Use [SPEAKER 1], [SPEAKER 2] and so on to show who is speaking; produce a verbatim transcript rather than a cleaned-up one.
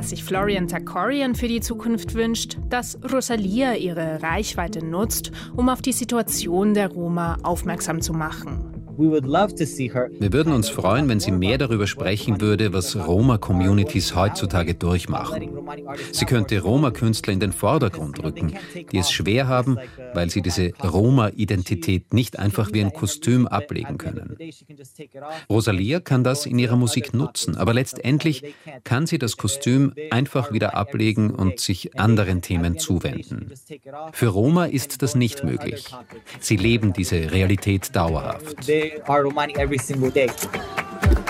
[SPEAKER 1] Was sich Florian Tagorian für die Zukunft wünscht, dass Rosalia ihre Reichweite nutzt, um auf die Situation der Roma aufmerksam zu machen.
[SPEAKER 2] Wir würden uns freuen, wenn sie mehr darüber sprechen würde, was Roma-Communities heutzutage durchmachen. Sie könnte Roma-Künstler in den Vordergrund rücken, die es schwer haben, weil sie diese Roma-Identität nicht einfach wie ein Kostüm ablegen können. Rosalia kann das in ihrer Musik nutzen, aber letztendlich kann sie das Kostüm einfach wieder ablegen und sich anderen Themen zuwenden. Für Roma ist das nicht möglich. Sie leben diese Realität dauerhaft.
[SPEAKER 3] They are Romani every single day.